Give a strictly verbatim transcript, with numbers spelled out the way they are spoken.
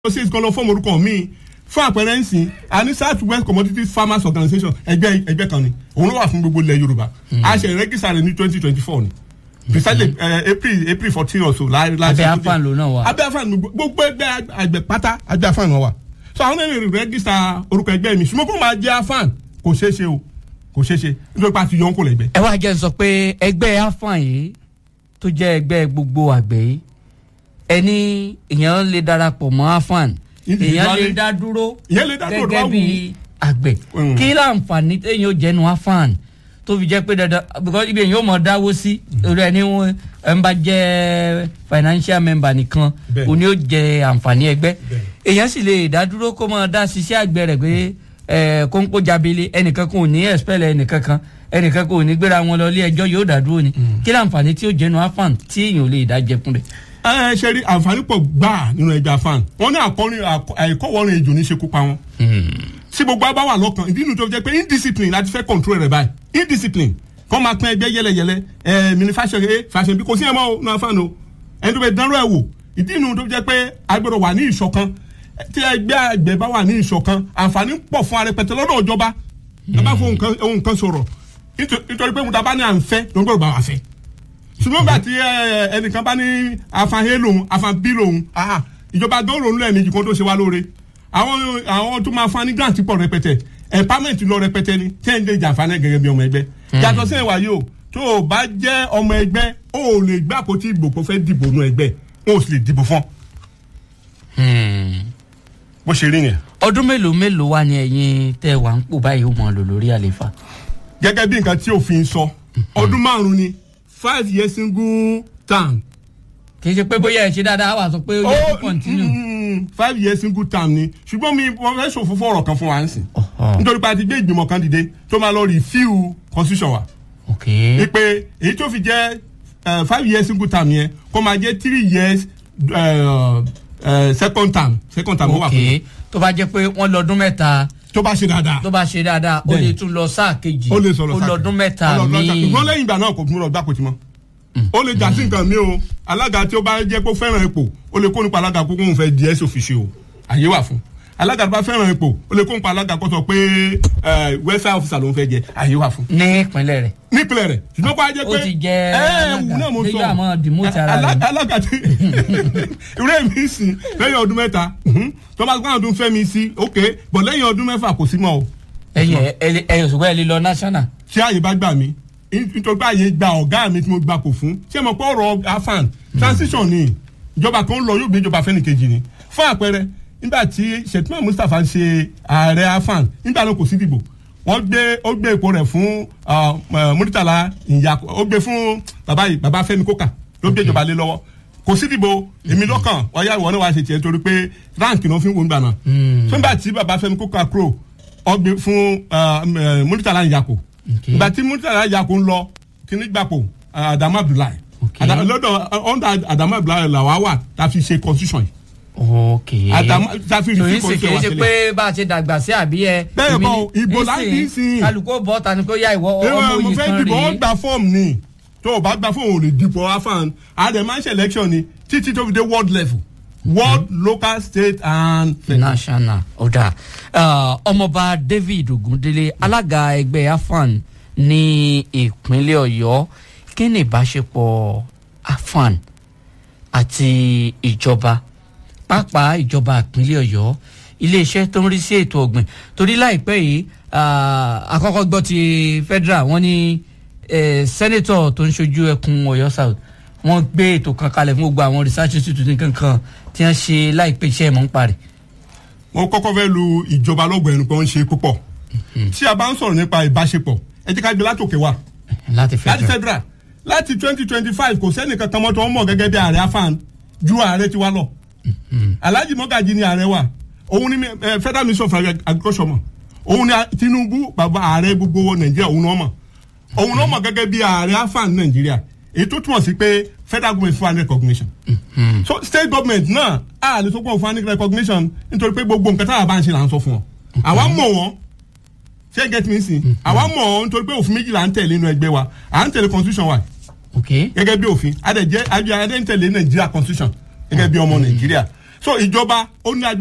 ṣe ìkọlọ fọ́ọ̀mù orúkọ mi fún àpẹẹrẹ ń sìn àní south west commodity farmers organisation ẹgbẹ́ ẹgbẹ́ kan ni òun ló wà fún gbogbo ilẹ̀ yorùbá a ṣe rẹ́gísà rẹ̀ ní twenty twenty four ni precisely april april fourteen or so. abẹ́ afan ló náà wà. abẹ́ afan gbogbo ẹgbẹ́ àgbẹ̀ pátá abẹ́ afan náà wà so àwọn ènìyàn rẹ́gísà orúkọ ẹgbẹ́ mi ṣùgbọ́n kó máa jẹ́ afan kò ṣeé ṣe o kò ṣeé ṣe nítorí pé a ti yọ ń kó lẹ́gbẹ́. ẹ wá jẹ́ sọ pé ẹgbẹ́ afan yìí tó jẹ́ ẹgbẹ́ gbogbo àgbẹ̀ yìí ẹni èèyàn lè darapọ̀ mọ́ afan èèyàn lè dá dúró gẹ́gẹ́ bí àgbẹ̀ kí láǹfààní téèyàn ó jẹ́nu afan tó fi jẹ́ pé dandan because ibi èèyàn ó mọ̀ dáwó sí orí ẹni wọn ẹ̀ ń bá jẹ́ financial member nìkan òní ó jẹ àǹfààní ẹgbẹ́ èèyàn sì lè dá dúró kó mọ̀ dá ṣiṣẹ́ àgbẹ̀ rẹ̀ pé ẹ̀ kóńkó jábélé ẹnìkan kò ní expel ẹnìkan kan ẹnìkan kò ní gbéra wọn lọ ilé ẹjọ́ yóò dá dúró ni kí láǹfààní tí ó jẹ́nu afan tí èèyàn ò lè dá jẹ fún rẹ̀. ẹ ṣe rí àǹfààní pọ̀ gbáà nínú ẹgbẹ́ afan wọn ní àkọrin àìkọ́wọ́rin èjò ní ṣekú pa wọn. tí gbogbo abá wà lọ́kàn ìdí inú tó jẹ́ pé indiscipline láti fẹ́ control rẹ̀ báyìí indiscipline kọ́ máa pín ẹgbẹ́ yẹlẹyẹlẹ ẹ manufacture a fashion bí kò sí ẹ̀ mọ́ o náà fan o ẹni tó bẹ dánrọ́ ẹ̀ wò ìdí inú tó jẹ́ pé a gbọ́dọ̀ wà ní ìṣọ̀kan tí ẹgbẹ́ àgbẹ̀ bá wà ní ìṣọ̀kan àǹfààní pọ̀ fún arẹpẹtẹ lọ́dọ̀ ìjọba ẹ bá fún ohun nǹkan sọ̀rọ̀ nítorí pé mo ta bá ní à ń fẹ́ ló ń gbọ́dọ̀ bá wà fẹ́ ṣùgbọ́n gbà tí ẹnìkan bá ní afan a lòun afan b lòun ìjọba gan ronú lẹ́ẹ̀mejì kan tó ṣe wá lóore àwọn àwọn tó máa fan ní grant pọ̀ rẹpẹtẹ empowerment lọ rẹpẹtẹ ni tí ẹ̀ ń lè jàǹfààní gẹ́gẹ́ bí ọmọ ẹgbẹ́ yàtọ̀ sí ìwà yìí o tó o bá jẹ́ ọmọ ẹgbẹ́ o ò lè gbà kó tí ìbò kó fẹ́ dìbò nù ẹgbẹ́ o ò sì lè dìbò fún. bó ṣe rí yẹn. ọdún mélòó mélòó wà ní ẹ̀yin tẹ́ wà ń pò báyìí ó mọ̀ lò lórí àlefa. gẹ́gẹ́ bí nǹkan tí òfin sọ ọdún márùn-ún ni five years single term. kì í ṣe pé bóyá ẹ ṣe dáadáa wà sọ pé ó yẹ kó continue. five years single term ni ṣùgbọ́n mi wọ́n fẹ́ ṣòfófó ọ̀rọ̀ kan fún wa ń sìn. nítorí pé a ti gbé ìgbìmọ̀ kan dìde tó máa lọ review constitution wa. ìpè èyí tó fi jẹ́ five years single term yẹn kó máa jẹ́ three years uh, uh, second term second term ó wà fún mi. tó bá jẹ́ pé wọ́n lọ́dún mẹ́ta tó bá ṣe dáadáa. tó bá ṣe dáadáa ó lè tún lọ sáà kejì ó lè sọ lọ sáà kejì ó lọ́dún mẹ́ta míì. ìgbọ́n lẹ́yìn ìgbà náà kò tún lọ gbà kò tí mọ́. ó lè jà sí nǹkan mi o alága tí ó bá jẹ́ kó fẹ́ràn ipò ó lè kó nípa alága kó kóun fẹ́ di ẹ́sì òfìṣẹ́ o àyè wà fún. alága tó bá fẹ́ràn ipò ó lè kó nípa alága kó sọ pé welfare officer ló ń fẹ́ jẹ àyè wà fún. ní ìpínlẹ̀ rẹ̀. ní ìpínlẹ̀ rẹ̀ ṣùgbọ́n kó a jẹ́ pé ó ti jẹ alága tí ìrẹ́ mi sì lẹ́yìn ọdún mẹ́ta tó bá gbọ́n ọdún fẹ́ mi sí ok bọ̀ lẹ́yìn ọdún mẹ́fà kò sí mọ́ o. ẹyin ẹ ẹ òṣùpá ẹ lè lọ national. ṣé àyè bá gbà mí nítorí pé àyè gba ọ̀gá mi tí mo gbà kò fún ṣé mo pọ̀ ọ̀rọ̀ afan transition ni ìjọba kan lọ yóò gbé ìjọba fẹ́ni kejì ni fún àpẹẹrẹ nígbà tí Shettima Mustapha ń ṣe ààrẹ afan nígbà náà kò sí dìbò wọ́n gbé ó gbé ipò rẹ̀ fún Murtala Nyako ó gbé fún bàbá yìí bàbá Fẹ́mi Kókà ló gbé ìjọba lé lọ́wọ́ kò sí dìbò èmi lọ́kàn ọ̀yá ìwọ náà wàá ṣe tiẹ̀ torí pé ránkì náà fi ń wo nígbà náà nígbà tí bàbá Fẹ́mi Kókà kúrò ó gbé fún Murtala Nyako ìgbà tí Murtala Nyako ń lọ kíní gbàpò Adamu Abdullahi lọ́dọ̀ under Adamu Abdullahi làwa wà tá a fi ṣe constitution yìí. ok Adamu tá a fi fi constitution wa sílẹ̀. kì í ṣe pé bá a ṣe dàgbà sí àbí ẹ. bẹ́ẹ̀ bọ̀ ìbò láti sìn. kálukó bọ́ ta ni kó yá ìwọ ọmọ mo yìí fẹ́ kan dìbò ó rèé. gba fọ́ọ̀mù ni tó o bá gba fọ́ọ̀mù ò lè dìbò afan àdèmánṣe election ni títí tó fi dé world level world local state and national ọ̀dà ọmọọba David Ogundele alága ẹgbẹ́ afan ní ìpínlẹ̀ Ọ̀yọ́ kí ni ìbáṣepọ̀ afan àti ìjọba pàápàá ìjọba ìpínlẹ̀ Ọ̀yọ́ iléeṣẹ́ tó ń rí sí ètò ọ̀gbìn torí láìpẹ́ yìí àkọ́kọ́ gbọ́ ti federal wọ́n ní sẹ́nẹ́tọ̀ tó ń ṣojú ẹkùn Ọ̀yọ́ South wọ́n gbé ètò kan kalẹ̀ fún gbogbo àwọn research institute kankan tí wọ́n ṣe láìpẹ́ iṣẹ́ ìmọ̀ ń parí. mo kọ́kọ́ fẹ́ lu ìjọba lọ́gbọ̀n ẹnu pé wọ́n ń ṣe púpọ̀ tí a bá ń sọ̀rọ̀ nípa ìbáṣepọ̀ ẹ jẹ́ ká gbé látòkè wá láti federal láti twenty twenty five kò sẹ́ni kankan mọ́tò ọmọ gẹ́gẹ́ bí ààrẹ afan ju ààrẹ tiwa lọ Alhaji Mogaji ni ààrẹ wa òun ni federal minister of agriculture mọ̀ òun ni Tinubu bàbá ààrẹ gbogbo Nàìjíríà òun náà mọ̀ òun náà mọ̀ gẹ́gẹ́ bí ààrẹ afan Nàìjíríà èyí tó túmọ̀ sí pé federal government fún any recognition so state government náà a lè tó pọ̀ fún any recognition nítorí pé gbogbo nǹkan táwa bá ń ṣe là ń sọ fún ọ àwa mọ̀ wọ́n ṣé get me sin àwa mọ̀ ọ́ nítorí pé òfin méjì là ń tẹ̀lé inú ẹgbẹ́ wa à ń tẹ̀lé constitution wa gẹ́gẹ́ bí òfin adẹ̀jẹ́ adẹ̀ ń tẹ̀lé Nàìjíríà constitution gẹ́gẹ́ bí ọmọ Nàìjíríà so ìjọba ó ní agbára.